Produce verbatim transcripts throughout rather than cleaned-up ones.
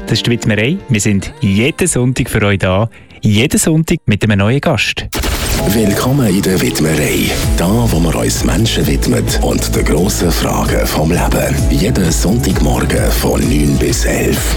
das ist die Widmerei. Wir sind jeden Sonntag für euch da. Jeden Sonntag mit einem neuen Gast. Willkommen in der Widmerei. Da, wo wir uns Menschen widmen und den grossen Fragen vom Leben. Jeden Sonntagmorgen von neun bis elf.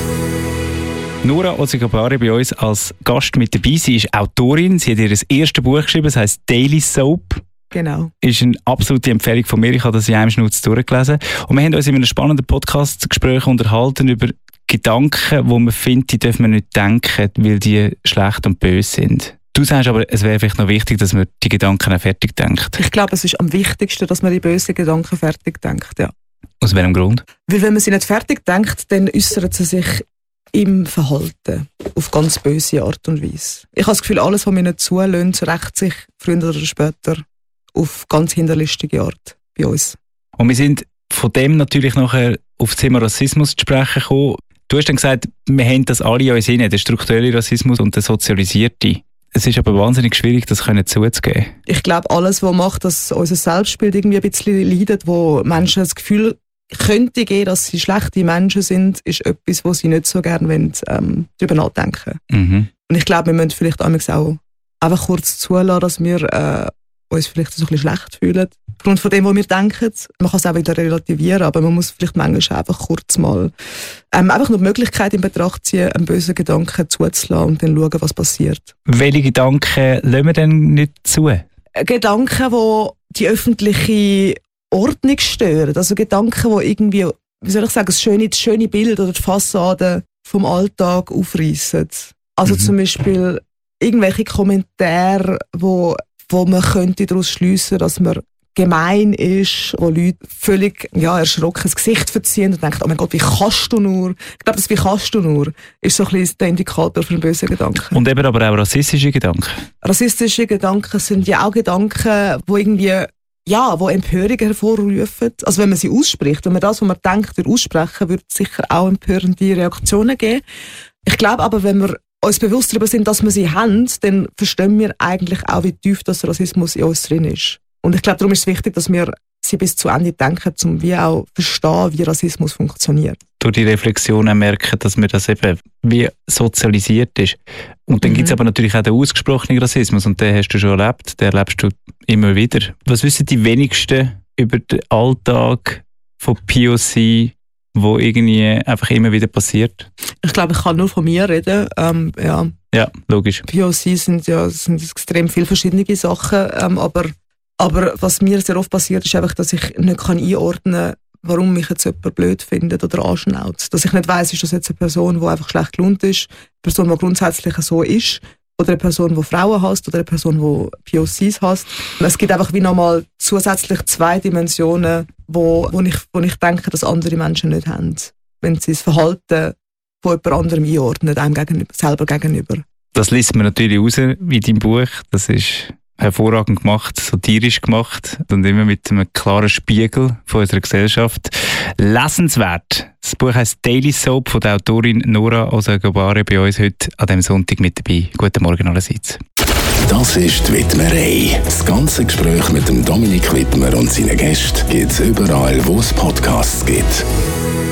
Nora Ozigabari bei uns als Gast mit dabei. Sie ist Autorin. Sie hat ihr erstes Buch geschrieben, das heisst Daily Soap. Genau. Ist eine absolute Empfehlung von mir. Ich habe das in einem Schnutz durchgelesen. Und wir haben uns in einem spannenden Podcast-Gespräch unterhalten über Gedanken, wo man findet, die dürfen wir nicht denken, weil die schlecht und böse sind. Du sagst aber, es wäre vielleicht noch wichtig, dass man die Gedanken auch fertig denkt. Ich glaube, es ist am wichtigsten, dass man die bösen Gedanken fertig denkt, ja. Aus welchem Grund? Weil wenn man sie nicht fertig denkt, dann äußern sie sich im Verhalten auf ganz böse Art und Weise. Ich habe das Gefühl, alles, was mir nicht zulässt, rächt sich früher oder später auf ganz hinterlistige Art bei uns. Und wir sind von dem natürlich nachher auf das Thema Rassismus zu sprechen gekommen. Du hast dann gesagt, wir haben das alle in uns hinein, der strukturelle Rassismus und der sozialisierte. Es ist aber wahnsinnig schwierig, das zuzugeben. Ich glaube, alles, was macht, dass unser Selbstbild irgendwie ein bisschen leidet, wo Menschen das Gefühl könnte geben, dass sie schlechte Menschen sind, ist etwas, wo sie nicht so gerne wollen, ähm, darüber nachdenken. Mhm. Und ich glaube, wir müssen vielleicht auch einfach kurz zulassen, dass wir äh, uns vielleicht so ein bisschen schlecht fühlen. Aufgrund von dem, was wir denken. Man kann es auch wieder relativieren, aber man muss vielleicht manchmal einfach kurz mal ähm, einfach noch die Möglichkeit in Betracht ziehen, einen bösen Gedanken zuzulassen und dann schauen, was passiert. Welche Gedanken lassen wir denn nicht zu? Gedanken, die die öffentliche Ordnung stören. Also Gedanken, die irgendwie, wie soll ich sagen, das schöne, das schöne Bild oder die Fassade vom Alltag aufreissen. Also mhm. zum Beispiel irgendwelche Kommentare, wo, wo man könnte daraus schliessen, dass man gemein ist, wo Leute völlig ja, erschrocken das Gesicht verziehen und denken, oh mein Gott, wie kannst du nur? Ich glaube, das «Wie kannst du nur» ist so ein bisschen der Indikator für einen bösen Gedanken. Und eben aber auch rassistische Gedanken. Rassistische Gedanken sind ja auch Gedanken, die irgendwie ja, wo Empörung hervorrufen. Also wenn man sie ausspricht, wenn man das, was man denkt, aussprechen, wird es sicher auch empörende Reaktionen geben. Ich glaube aber, wenn wir uns bewusst darüber sind, dass wir sie haben, dann verstehen wir eigentlich auch, wie tief das Rassismus in uns drin ist. Und ich glaube, darum ist es wichtig, dass wir sie bis zu Ende denken, um wie auch verstehen, wie Rassismus funktioniert. Durch die Reflexion auch merken, dass mir das eben wie sozialisiert ist. Und dann mhm. gibt es aber natürlich auch den ausgesprochenen Rassismus und den hast du schon erlebt, den erlebst du immer wieder. Was wissen die wenigsten über den Alltag von P O C, wo irgendwie einfach immer wieder passiert? Ich glaube, ich kann nur von mir reden. Ähm, ja. ja, logisch. P O C sind ja sind extrem viele verschiedene Sachen, ähm, aber Aber was mir sehr oft passiert, ist einfach, dass ich nicht einordnen kann, warum mich jetzt jemand blöd findet oder anschnauzt. Dass ich nicht weiss, ist das jetzt eine Person, die einfach schlecht gelaunt ist, eine Person, die grundsätzlich so ist, oder eine Person, die Frauen hasst, oder eine Person, die P O Cs hasst. Es gibt einfach wie nochmal zusätzlich zwei Dimensionen, wo, wo, ich, wo ich denke, dass andere Menschen nicht haben. Wenn sie das Verhalten von jemand anderem einordnen, einem gegenüber, selber gegenüber. Das liest man natürlich raus in deinem Buch. Das ist hervorragend gemacht, satirisch gemacht und immer mit einem klaren Spiegel von unserer Gesellschaft. Lesenswert. Das Buch heisst Daily Soap von der Autorin Nora Ozigabari bei uns heute an diesem Sonntag mit dabei. Guten Morgen allerseits. Das ist die Widmerei. Das ganze Gespräch mit dem Dominik Wittmer und seinen Gästen gibt es überall, wo es Podcasts gibt.